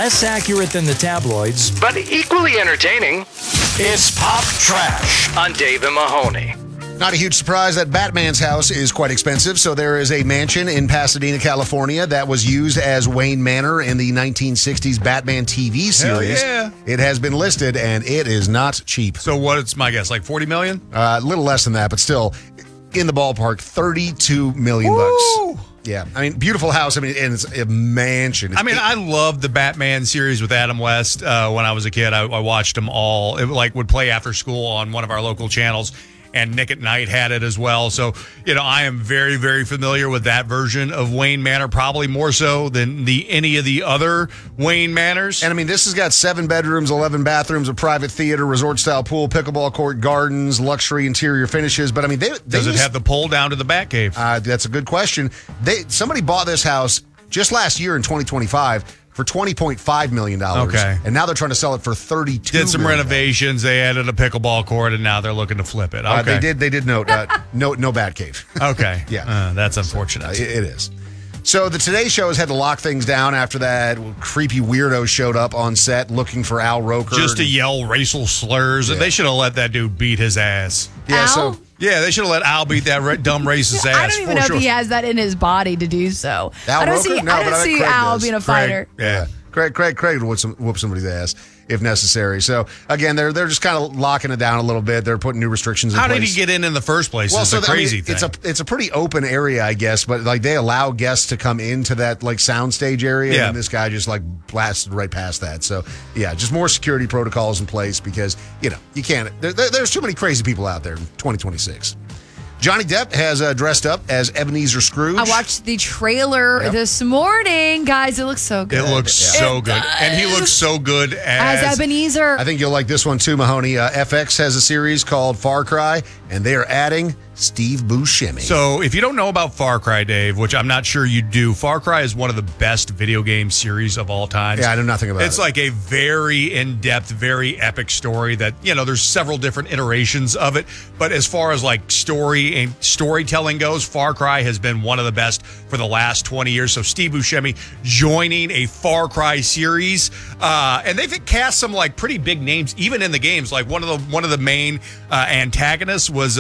less accurate than the tabloids, but equally entertaining. It's Pop Trash On Dave and Mahoney. Not a huge surprise that Batman's house is quite expensive. So there is a mansion in Pasadena, California that was used as Wayne Manor in the 1960s Batman TV series. Hell yeah. It has been listed, and it is not cheap. So what's my guess? Like $40 million? A little less than that, but still in the ballpark, $32 million bucks. Yeah, I mean, beautiful house. I mean, and it's a mansion. I loved the Batman series with Adam West. When I was a kid, I watched them all. It would play after school on one of our local channels, and Nick at Night had it as well. So, I am very, very familiar with that version of Wayne Manor, probably more so than any of the other Wayne Manors. And I mean, this has got 7 bedrooms, 11 bathrooms, a private theater, resort-style pool, pickleball court, gardens, luxury interior finishes. But I mean, does it have the pole down to the Batcave? That's a good question. Somebody bought this house just last year in 2025 for $20.5 million. Okay. And now they're trying to sell it for $32 Did some million. renovations. They added a pickleball court, and now they're looking to flip it. Okay. They did note no Batcave. Okay. Yeah. That's unfortunate. It is. So the Today Show has had to lock things down after that creepy weirdo showed up on set looking for Al Roker. Just to yell racial slurs. Yeah. They should have let that dude beat his ass. Yeah, Al? Yeah, they should have let Al beat that dumb racist ass. I don't even know if he has that in his body to do so. Al I don't Roker? see, No, I but don't I think see Craig Al does. being a fighter. Yeah. Craig would whoop somebody's ass if necessary. So again, they're just kind of locking it down a little bit. They're putting new restrictions in How place. did he get in the first place? Well, it's a crazy thing. It's a pretty open area, I guess, but like they allow guests to come into that like soundstage area, Yeah. and this guy just like blasted right past that. So yeah, just more security protocols in place because you can't. There's too many crazy people out there in 2026. Johnny Depp has dressed up as Ebenezer Scrooge. I watched the trailer this morning. Guys, it looks so good. It looks so good. And he looks so good as Ebenezer. I think you'll like this one too, Mahoney. FX has a series called Far Cry, and they are adding Steve Buscemi. So if you don't know about Far Cry, Dave, which I'm not sure you do, Far Cry is one of the best video game series of all time. Yeah, I know nothing about it. It's like a very in-depth, very epic story that, there's several different iterations of it. But as far as like story and storytelling goes, Far Cry has been one of the best for the last 20 years. So Steve Buscemi joining a Far Cry series. And they've cast some like pretty big names, even in the games. Like one of the main antagonists was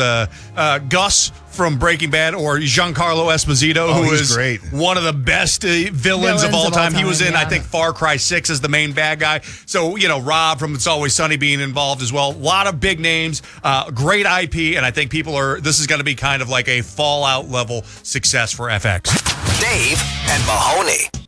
Gus from Breaking Bad, or Giancarlo Esposito, who is great. One of the best villains of all time. He was in, yeah. I think, Far Cry 6 as the main bad guy. So, Rob from It's Always Sunny being involved as well. A lot of big names, great IP, and I think this is going to be kind of like a Fallout level success for FX. Dave and Mahoney.